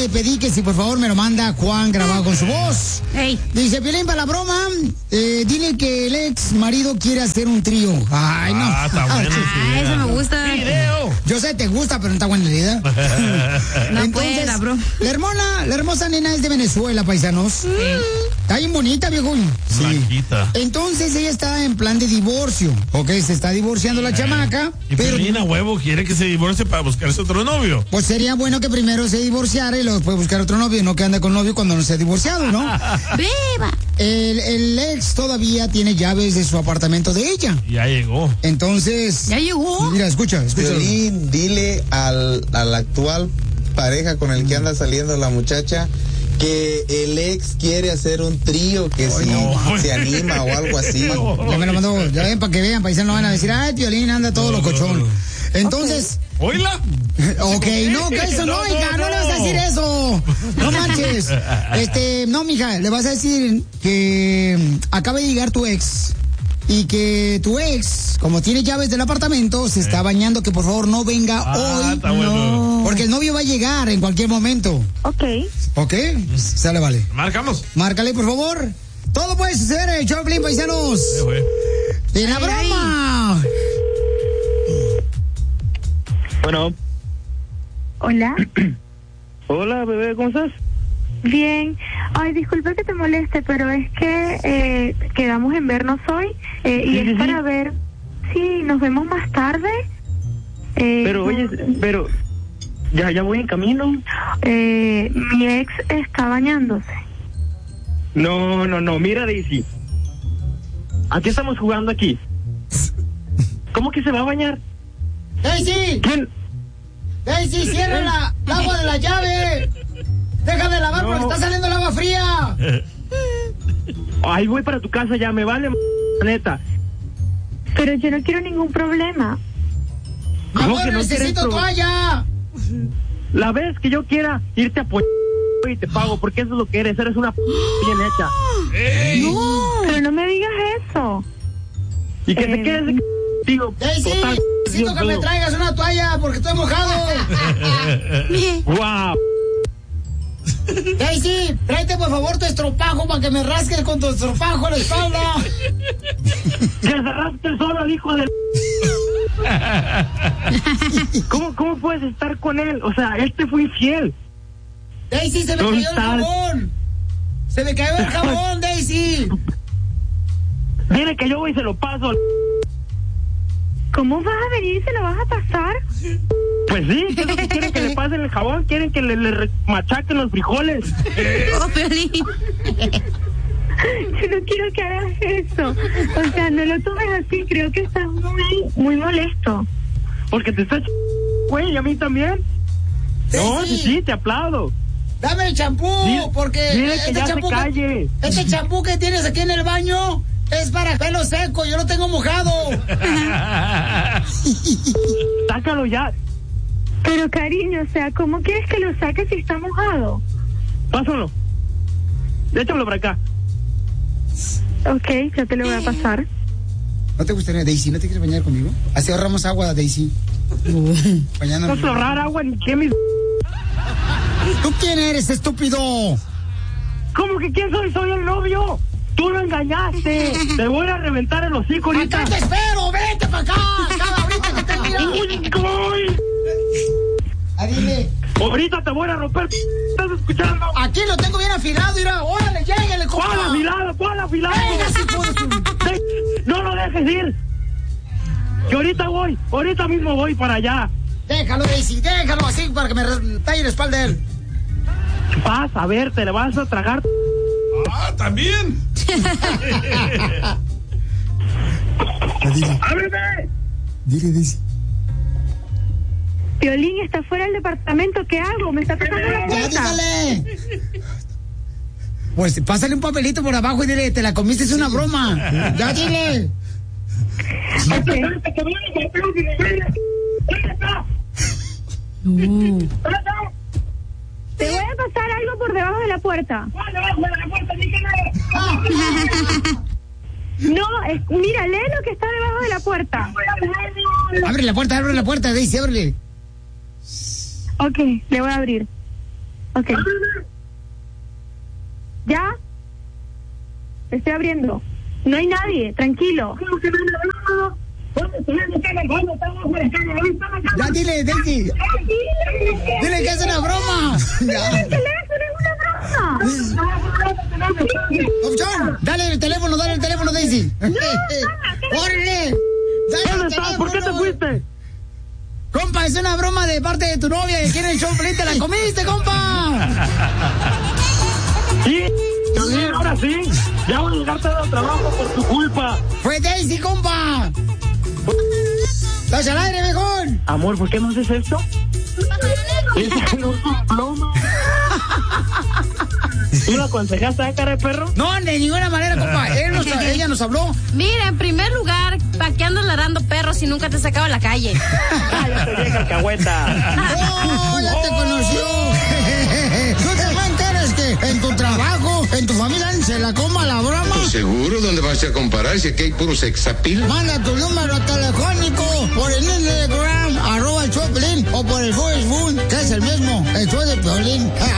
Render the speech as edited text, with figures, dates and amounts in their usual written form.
le pedí que si por favor me lo manda Juan grabado con su voz. Hey. Dice, Piolín, para la broma, dile que el ex marido quiere hacer un trío. Ay, no. Está bueno. Eso me gusta. Video. Yo sé, te gusta, pero no está buena la idea. No Entonces, pueda, bro. La hermosa nena es de Venezuela, paisanos. Está bien bonita, viejo. Sí. Blanquita. Entonces ella está en plan de divorcio. Ok, se está divorciando la chamaca. Y Pero Piolín a huevo quiere que se divorcie para buscarse otro novio. pues sería bueno que primero se divorciara y luego puede buscar otro novio, no que ande con novio cuando no se ha divorciado, ¿no? ¡Viva! El ex todavía tiene llaves de su apartamento de ella. Ya llegó. Entonces, ¿Ya llegó? mira, escucha. Piolín, dile al actual pareja con el que anda saliendo la muchacha que el ex quiere hacer un trío, que si se anima o algo así. Ya me lo mandó, ya ven, para que vean, paisanos, no van a decir, ay, Piolín anda todo locochón. Entonces, ¿Oíla? ok, no, que eso no, hija, no le vas a decir eso. No marches. No, mija, le vas a decir que acaba de llegar tu ex y que tu ex, como tiene llaves del apartamento, se está bañando, que por favor no venga hoy. Está bueno. Porque el novio va a llegar en cualquier momento. Ok. ¿Ok? Sale, vale. Marcamos. Márcale, por favor. Todo puede suceder, Choplin, paisanos. ¡En la broma! Bueno. Hola. Hola, bebé, ¿cómo estás? Bien. Ay, disculpe que te moleste, pero es que quedamos en vernos hoy y es para ver si nos vemos más tarde. Pero, oye, ya voy en camino. Mi ex está bañándose. No, mira, Daisy. ¿A qué estamos jugando aquí? ¿Cómo que se va a bañar? ¡Daisy! ¿Quién? ¡Daisy, cierra la agua de la llave! ¡Deja de lavar porque está saliendo el agua fría! Ay, voy para tu casa ya, me vale, neta. Pero yo no quiero ningún problema. ¿Cómo ¡Amor, que no necesito quieres toalla! La vez que yo quiera irte a y te pago, porque eso es lo que eres una bien hecha. No, pero no me digas eso. Y que te quedes contigo. ¡Daisy! Total, Necesito Dios que me mío. traigas una toalla porque estoy mojado. Guau. Daisy, tráete por favor tu estropajo para que me rasques con tu estropajo la espalda. Que se rasque solo el hijo de... ¿Cómo puedes estar con él? O sea, él te fue infiel. Daisy, se me cayó el jabón. Se me cayó el jabón, Daisy. Dile que yo voy y se lo paso. ¿Cómo vas a venir y se lo vas a pasar? Pues sí, ¿qué es lo que quieren que le pasen el jabón? ¿Quieren que le machaquen los frijoles? Oh, Piolín. Yo no quiero que hagas eso. O sea, no lo tomes así. Creo que estás muy molesto. Porque te estás güey, y a mí también. No, Sí. sí, te aplaudo. Dame el champú, porque Dile que ya se calle. este champú que tienes aquí en el baño es para pelo seco, yo lo tengo mojado. Sácalo ya. Pero cariño, o sea, ¿cómo quieres que lo saques si está mojado? Pásalo. Échamelo para acá. Ok, ya te lo voy a pasar. ¿No te gustaría, Daisy? ¿No te quieres bañar conmigo? Así ahorramos agua, Daisy. No Bañándonos. es ahorrar agua ni qué mis... ¿Tú quién eres, estúpido? ¿Cómo que quién soy? Soy el novio. Tú lo engañaste. Te voy a reventar el hocico ahorita. ¡Acá te espero! ¡Vete para acá! ¡Acá ahorita que te Uy. Dile. Ahorita te voy a romper. ¿Estás escuchando? Aquí lo tengo bien afilado, mira. ¡Órale, llégale, compa! ¿Cuál afilado? Venga, si puedes. No lo dejes ir. Que ahorita mismo voy para allá. Déjalo, Daisy, déjalo así para que me talle la espalda de él. Vas a ver, te le vas a tragar. También. ¡Ábreme! Dile, Daisy. Piolín está fuera del departamento, ¿qué hago? Me está tocando la ¡Ya puerta. dígale! Pues pásale un papelito por abajo y dile, te la comiste, es una broma. ¡Ya dile! Te voy a pasar algo por debajo de la puerta. No, mira, lee lo que está debajo de la puerta. Abre la puerta, Daisy, ábrele. Ok, le voy a abrir. Ok. ¿Ya? Estoy abriendo. No hay nadie, tranquilo. Ya dile, Daisy. Dile que es una broma. El teléfono es una broma. Opción, dale el teléfono, Daisy. ¡Órale! ¿Dónde estás? ¿Por qué te fuiste? Compa, es una broma de parte de tu novia que quiere el show feliz. ¡Te la comiste, compa! Sí, ahora sí. Ya voy a llegarte del trabajo por tu culpa. ¡Fue Daisy, compa! ¡Estás al aire, mejor! Amor, ¿por qué no haces esto? Es un ploma. ¿Tú la aconsejaste a cara de perro? No, de ninguna manera, compa. Ella nos habló. Mira, en primer lugar, ¿para qué andas ladrando perros si nunca te sacaba a la calle? Ya te llega alcahueta. ¡Oh, ya te conoció! ¿Tú también quieres que en tu trabajo, en tu familia, se la coma la broma? Pues seguro, ¿dónde vas a comparar si aquí hay puro sexapil? Manda tu número telefónico por el Instagram, @el show de Piolín, o por el Facebook, que es el mismo, el show de Piolín.